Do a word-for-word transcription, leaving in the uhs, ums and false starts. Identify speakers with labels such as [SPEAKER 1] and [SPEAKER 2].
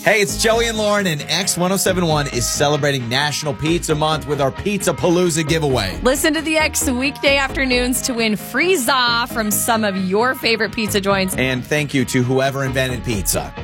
[SPEAKER 1] Hey, it's Joey and Lauren, and X ten seventy-one is celebrating National Pizza Month with our Pizza Palooza giveaway.
[SPEAKER 2] Listen to the X weekday afternoons to win free za from some of your favorite pizza joints.
[SPEAKER 1] And thank you to whoever invented pizza.